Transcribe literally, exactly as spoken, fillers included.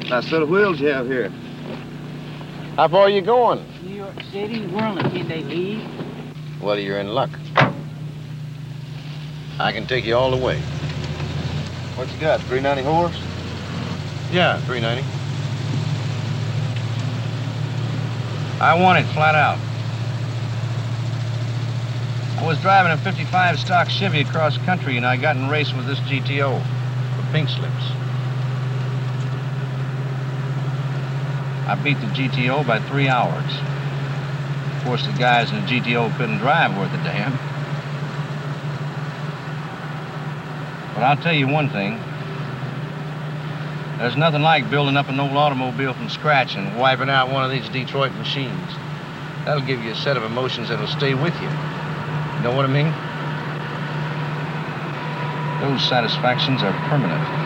Nice set of wheels you have here. How far are you going? New York City. We're on a ten-day leave. Well, you're in luck. I can take you all the way. What you got, three ninety horse? Yeah, three ninety. I want it flat out. I was driving a fifty-five stock Chevy across country, and I got in a race with this G T O for pink slips. I beat the G T O by three hours. Of course, the guys in the G T O couldn't drive worth a damn. But I'll tell you one thing. There's nothing like building up an old automobile from scratch and wiping out one of these Detroit machines. That'll give you a set of emotions that'll stay with you. You know what I mean? Those satisfactions are permanent.